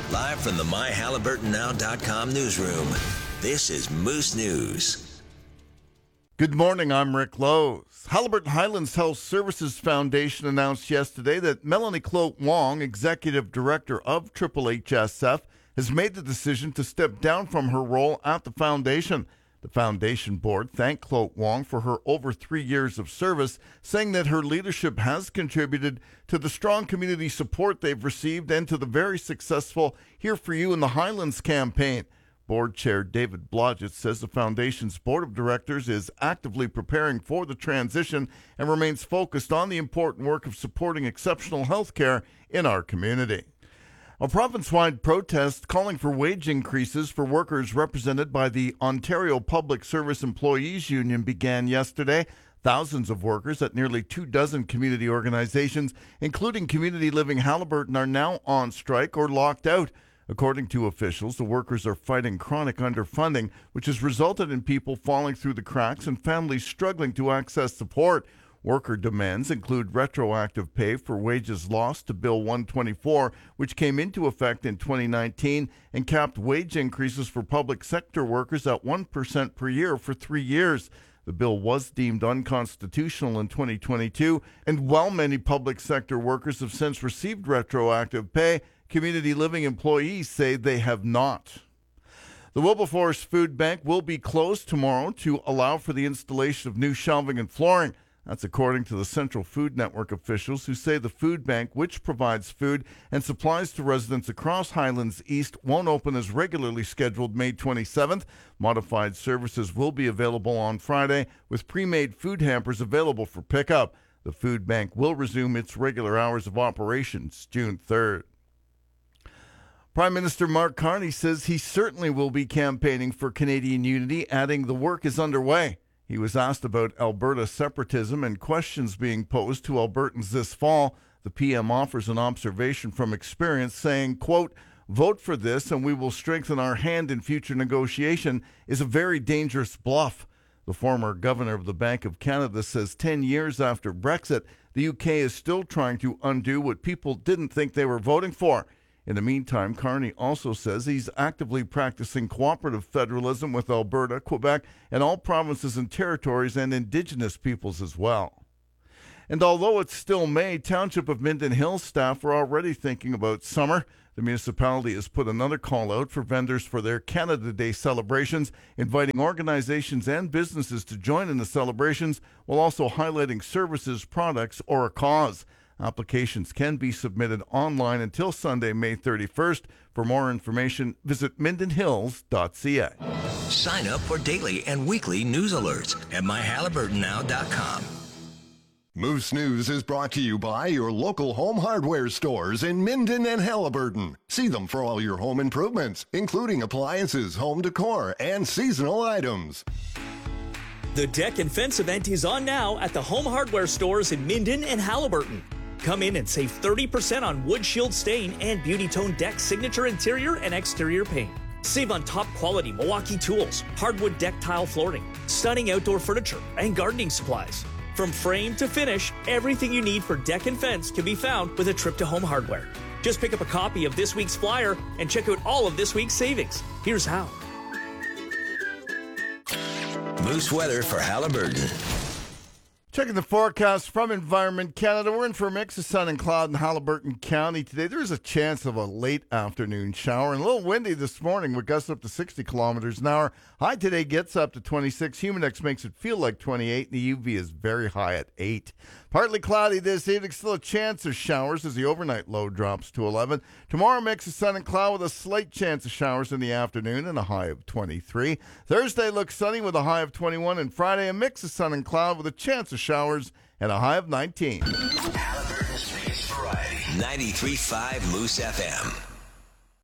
Live from the MyHaliburtonNow.com newsroom, this is Moose News. Good morning, I'm Rick Lowe's. Haliburton Highlands Health Services Foundation announced yesterday that Melanie Clote Wong, Executive Director of HHHSF, has made the decision to step down from her role at the foundation. The foundation board thanked Clote Wong for her over 3 years of service, saying that her leadership has contributed to the strong community support they've received and to the very successful Here For You in the Highlands campaign. Board Chair David Blodgett says the foundation's board of directors is actively preparing for the transition and remains focused on the important work of supporting exceptional health care in our community. A province-wide protest calling for wage increases for workers represented by the Ontario Public Service Employees Union began yesterday. Thousands of workers at nearly 24 community organizations, including Community Living Haliburton, are now on strike or locked out. According to officials, the workers are fighting chronic underfunding, which has resulted in people falling through the cracks and families struggling to access support. Worker demands include retroactive pay for wages lost to Bill 124, which came into effect in 2019 and capped wage increases for public sector workers at 1% per year for 3 years. The bill was deemed unconstitutional in 2022, and while many public sector workers have since received retroactive pay, community living employees say they have not. The Wilberforce Food Bank will be closed tomorrow to allow for the installation of new shelving and flooring. That's according to the Central Food Network officials, who say the food bank, which provides food and supplies to residents across Highlands East, won't open as regularly scheduled May 27th. Modified services will be available on Friday, with pre-made food hampers available for pickup. The food bank will resume its regular hours of operations June 3rd. Prime Minister Mark Carney says he certainly will be campaigning for Canadian unity, adding the work is underway. He was asked about Alberta separatism and questions being posed to Albertans this fall. The PM offers an observation from experience, saying, quote, "Vote for this and we will strengthen our hand in future negotiation," is a very dangerous bluff. The former governor of the Bank of Canada says 10 years after Brexit, the UK is still trying to undo what people didn't think they were voting for. In the meantime, Carney also says he's actively practicing cooperative federalism with Alberta, Quebec, and all provinces and territories and Indigenous peoples as well. And although it's still May, Township of Minden Hills staff are already thinking about summer. The municipality has put another call out for vendors for their Canada Day celebrations, inviting organizations and businesses to join in the celebrations while also highlighting services, products, or a cause. Applications can be submitted online until Sunday, May 31st. For more information, visit mindenhills.ca. Sign up for daily and weekly news alerts at MyHaliburtonNow.com. Moose News is brought to you by your local home hardware stores in Minden and Haliburton. See them for all your home improvements, including appliances, home decor, and seasonal items. The Deck and Fence event is on now at the home hardware stores in Minden and Haliburton. Come in and save 30% on Wood Shield Stain and Beauty Tone Deck signature interior and exterior paint. Save on top quality Milwaukee tools, hardwood deck tile flooring, stunning outdoor furniture, and gardening supplies. From frame to finish, everything you need for deck and fence can be found with a trip to Home Hardware. Just pick up a copy of this week's flyer and check out all of this week's savings. Here's how. Moose weather for Haliburton. Checking the forecast from Environment Canada, we're in for a mix of sun and cloud in Haliburton County today. There is a chance of a late afternoon shower and a little windy this morning with gusts up to 60 kilometers an hour. High today gets up to 26. Humidex makes it feel like 28. The UV is very high at 8. Partly cloudy this evening, still a chance of showers as the overnight low drops to 11. Tomorrow, mix of sun and cloud with a slight chance of showers in the afternoon and a high of 23. Thursday looks sunny with a high of 21. And Friday, a mix of sun and cloud with a chance of showers and a high of 19. Haliburton's biggest variety. 93.5 Moose FM.